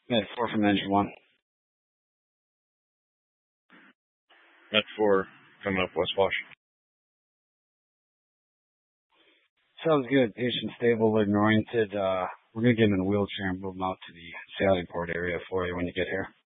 Med 4 from engine 1. Met 4 coming up West Wash. Sounds good. Patient stable, living oriented. We're going to get him in a wheelchair and move him out to the Sallyport area for you when you get here.